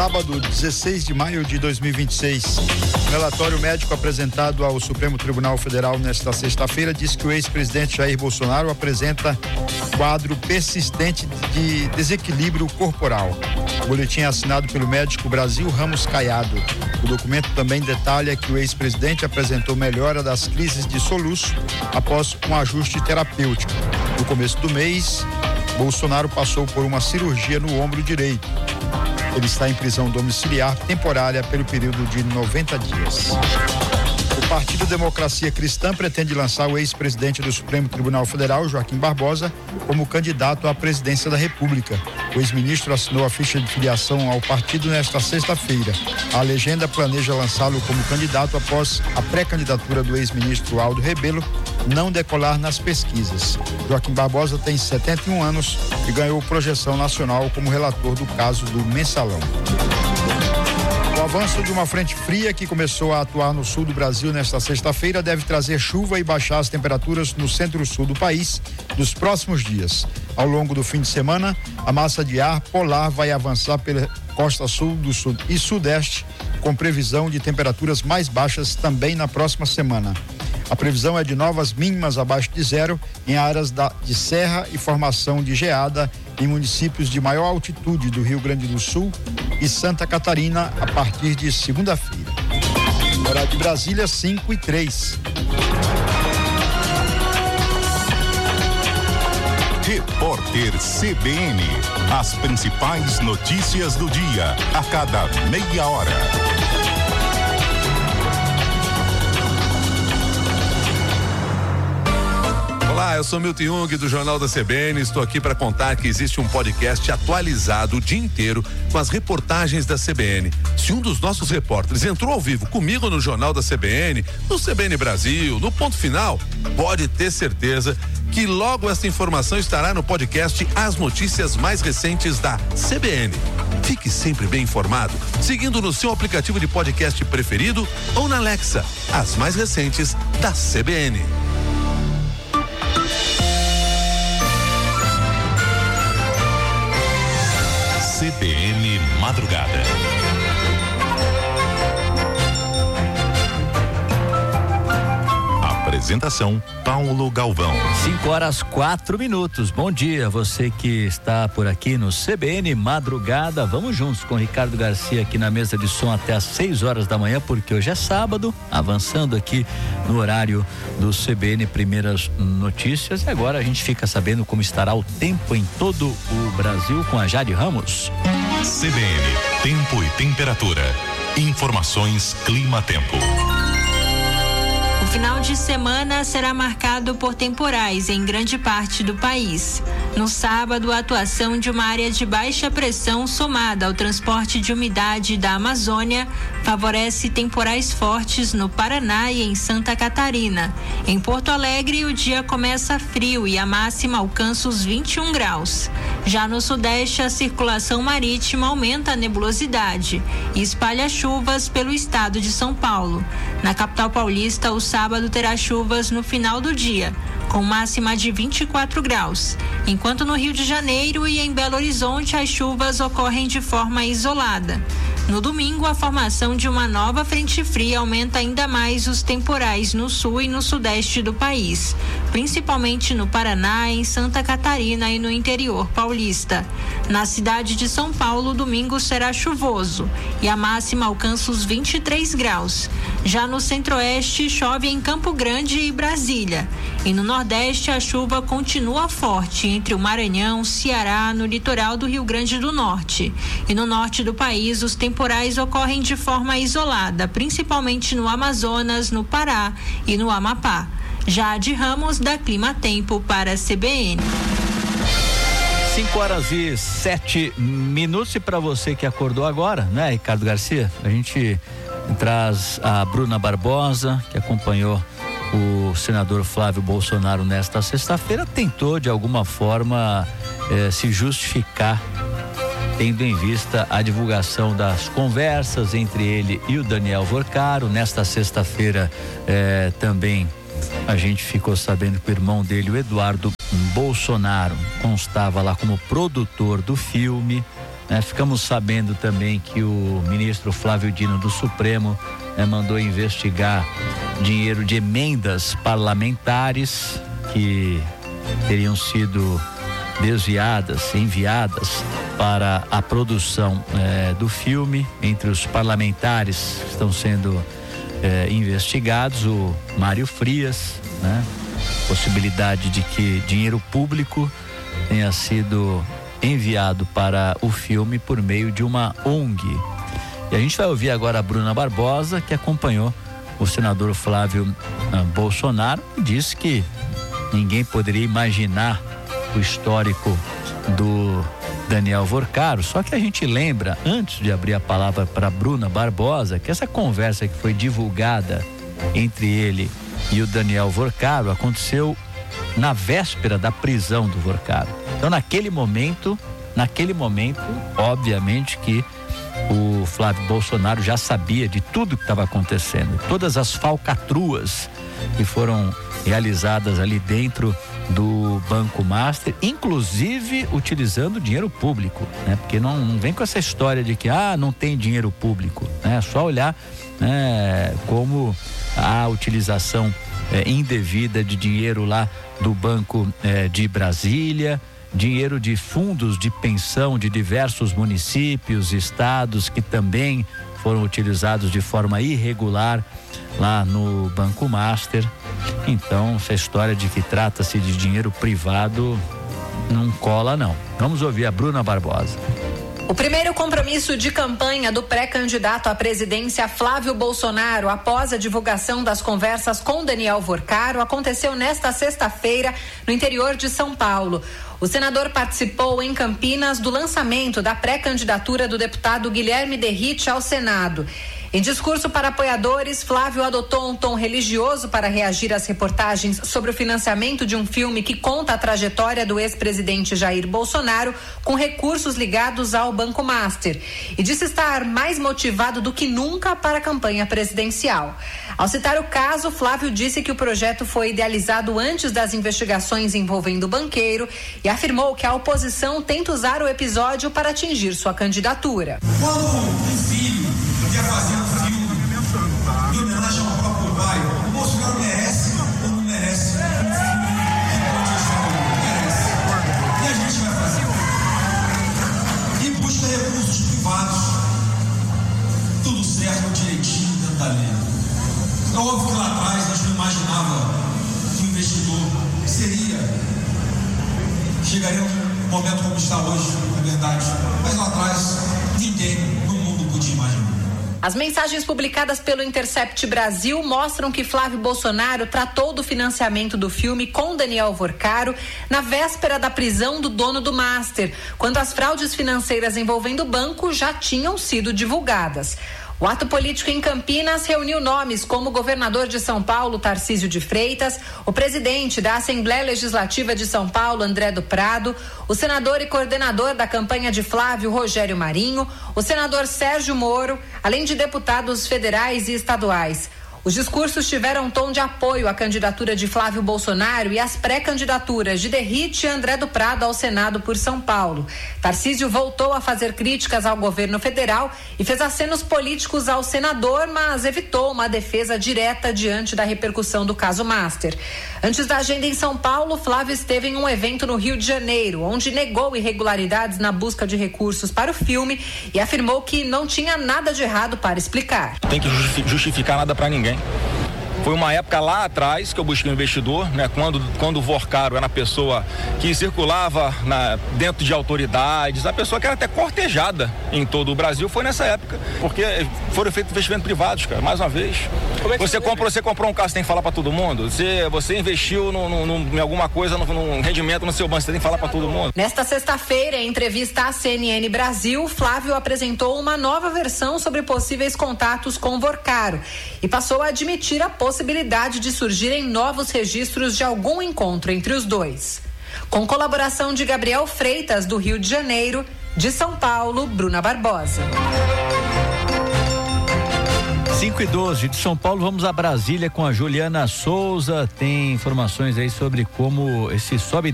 Sábado, 16 de maio de 2026. O relatório médico apresentado ao Supremo Tribunal Federal nesta sexta-feira diz que o ex-presidente Jair Bolsonaro apresenta quadro persistente de desequilíbrio corporal. O boletim é assinado pelo médico Brasil Ramos Caiado. O documento também detalha que o ex-presidente apresentou melhora das crises de soluço após um ajuste terapêutico. No começo do mês, Bolsonaro passou por uma cirurgia no ombro direito. Ele está em prisão domiciliar temporária pelo período de 90 dias. O Partido Democracia Cristã pretende lançar o ex-presidente do Supremo Tribunal Federal, Joaquim Barbosa, como candidato à presidência da República. O ex-ministro assinou a ficha de filiação ao partido nesta sexta-feira. A legenda planeja lançá-lo como candidato após a pré-candidatura do ex-ministro Aldo Rebelo não decolar nas pesquisas. Joaquim Barbosa tem 71 anos e ganhou projeção nacional como relator do caso do Mensalão. O avanço de uma frente fria que começou a atuar no sul do Brasil nesta sexta-feira deve trazer chuva e baixar as temperaturas no centro-sul do país nos próximos dias. Ao longo do fim de semana, a massa de ar polar vai avançar pela costa sul do sul e sudeste, com previsão de temperaturas mais baixas também na próxima semana. A previsão é de novas mínimas abaixo de zero em áreas de serra e formação de geada em municípios de maior altitude do Rio Grande do Sul e Santa Catarina a partir de segunda-feira. Hora de Brasília, 5:03. Repórter CBN. As principais notícias do dia, a cada meia hora. Olá, eu sou Milton Jung do Jornal da CBN. Estou aqui para contar que existe um podcast atualizado o dia inteiro com as reportagens da CBN. Se um dos nossos repórteres entrou ao vivo comigo no Jornal da CBN, no CBN Brasil, no Ponto Final, pode ter certeza que logo essa informação estará no podcast As Notícias Mais Recentes da CBN. Fique sempre bem informado, seguindo no seu aplicativo de podcast preferido ou na Alexa, as mais recentes da CBN. CBN Madrugada. Apresentação Paulo Galvão. 5:04. Bom dia, você que está por aqui no CBN Madrugada. Vamos juntos com Ricardo Garcia aqui na mesa de som até às 6 horas da manhã, porque hoje é sábado, avançando aqui no horário do CBN Primeiras Notícias. E agora a gente fica sabendo como estará o tempo em todo o Brasil com a Jade Ramos. CBN, tempo e temperatura. Informações Clima-Tempo. O final de semana será marcado por temporais em grande parte do país. No sábado, a atuação de uma área de baixa pressão somada ao transporte de umidade da Amazônia favorece temporais fortes no Paraná e em Santa Catarina. Em Porto Alegre, o dia começa frio e a máxima alcança os 21 graus. Já no Sudeste, a circulação marítima aumenta a nebulosidade e espalha chuvas pelo estado de São Paulo. Na capital paulista, o sábado terá chuvas no final do dia, com máxima de 24 graus, enquanto no Rio de Janeiro e em Belo Horizonte as chuvas ocorrem de forma isolada. No domingo, a formação de uma nova frente fria aumenta ainda mais os temporais no sul e no sudeste do país, principalmente no Paraná, em Santa Catarina e no interior paulista. Na cidade de São Paulo, domingo será chuvoso e a máxima alcança os 23 graus. Já no centro-oeste, chove em Campo Grande e Brasília. E no nordeste, a chuva continua forte entre o Maranhão, Ceará, no litoral do Rio Grande do Norte. E no norte do país, os temporais ocorrem de forma isolada, principalmente no Amazonas, no Pará e no Amapá. Jade Ramos, da Clima-Tempo, para a CBN. 5:07. E para você que acordou agora, né, Ricardo Garcia? A gente traz a Bruna Barbosa, que acompanhou o senador Flávio Bolsonaro nesta sexta-feira, tentou de alguma forma se justificar, tendo em vista a divulgação das conversas entre ele e o Daniel Vorcaro. Nesta sexta-feira também a gente ficou sabendo que o irmão dele, o Eduardo Bolsonaro, constava lá como produtor do filme. Ficamos sabendo também que o ministro Flávio Dino do Supremo mandou investigar dinheiro de emendas parlamentares que teriam sido desviadas, enviadas para a produção do filme. Entre os parlamentares que estão sendo investigados, o Mário Frias, possibilidade de que dinheiro público tenha sido enviado para o filme por meio de uma ONG. E a gente vai ouvir agora a Bruna Barbosa, que acompanhou o senador Flávio Bolsonaro, e disse que ninguém poderia imaginar o histórico do Daniel Vorcaro. Só que a gente lembra, antes de abrir a palavra para Bruna Barbosa, que essa conversa que foi divulgada entre ele e o Daniel Vorcaro aconteceu na véspera da prisão do Vorcaro. Então, naquele momento, obviamente que o Flávio Bolsonaro já sabia de tudo que estava acontecendo, todas as falcatruas que foram realizadas ali dentro do Banco Master, inclusive utilizando dinheiro público, porque não vem com essa história de que não tem dinheiro público, é só olhar como a utilização indevida de dinheiro lá do Banco de Brasília, dinheiro de fundos de pensão de diversos municípios, estados, que também foram utilizados de forma irregular lá no Banco Master. Então, essa história de que trata-se de dinheiro privado não cola, não. Vamos ouvir a Bruna Barbosa. O primeiro compromisso de campanha do pré-candidato à presidência Flávio Bolsonaro, após a divulgação das conversas com Daniel Vorcaro, aconteceu nesta sexta-feira no interior de São Paulo. O senador participou em Campinas do lançamento da pré-candidatura do deputado Guilherme Derrite ao Senado. Em discurso para apoiadores, Flávio adotou um tom religioso para reagir às reportagens sobre o financiamento de um filme que conta a trajetória do ex-presidente Jair Bolsonaro com recursos ligados ao Banco Master, e disse estar mais motivado do que nunca para a campanha presidencial. Ao citar o caso, Flávio disse que o projeto foi idealizado antes das investigações envolvendo o banqueiro e afirmou que a oposição tenta usar o episódio para atingir sua candidatura. Quando um filho quer fazer um filme em homenagem ao próprio pai, o Bolsonaro merece ou não merece um filme de condição? Merece. E a gente vai fazer. E busca recursos privados. Tudo certo, direitinho, dentro da lei. É óbvio que lá atrás a gente não imaginava que o investidor chegaria um momento como está hoje, é verdade. Mas lá atrás, ninguém no mundo podia imaginar. As mensagens publicadas pelo Intercept Brasil mostram que Flávio Bolsonaro tratou do financiamento do filme com Daniel Vorcaro na véspera da prisão do dono do Master, quando as fraudes financeiras envolvendo o banco já tinham sido divulgadas. O ato político em Campinas reuniu nomes como o governador de São Paulo, Tarcísio de Freitas, o presidente da Assembleia Legislativa de São Paulo, André do Prado, o senador e coordenador da campanha de Flávio, Rogério Marinho, o senador Sérgio Moro, além de deputados federais e estaduais. Os discursos tiveram um tom de apoio à candidatura de Flávio Bolsonaro e às pré-candidaturas de Derrite e André do Prado ao Senado por São Paulo. Tarcísio voltou a fazer críticas ao governo federal e fez acenos políticos ao senador, mas evitou uma defesa direta diante da repercussão do caso Master. Antes da agenda em São Paulo, Flávio esteve em um evento no Rio de Janeiro, onde negou irregularidades na busca de recursos para o filme e afirmou que não tinha nada de errado para explicar. Tem que justificar nada para ninguém. Foi uma época lá atrás que eu busquei um investidor, né? Quando o Vorcaro era a pessoa que circulava dentro de autoridades, a pessoa que era até cortejada em todo o Brasil, foi nessa época, porque foram feitos investimentos privados, cara, mais uma vez. Você comprou um carro, você tem que falar para todo mundo. Você investiu em alguma coisa, num rendimento no seu banco, você tem que falar para todo mundo. Nesta sexta-feira, em entrevista à CNN Brasil, Flávio apresentou uma nova versão sobre possíveis contatos com Vorcaro e passou a admitir a possibilidade de surgirem novos registros de algum encontro entre os dois. Com colaboração de Gabriel Freitas, do Rio de Janeiro, de São Paulo, Bruna Barbosa. 5:12 de São Paulo, vamos a Brasília com a Juliana Souza. Tem informações aí sobre como esse sobe